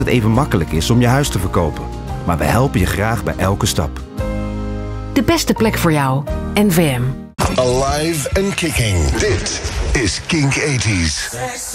het even makkelijk is om je huis te verkopen. Maar we helpen je graag bij elke stap. De beste plek voor jou. NVM. Alive and kicking. Dit is Kink 80s.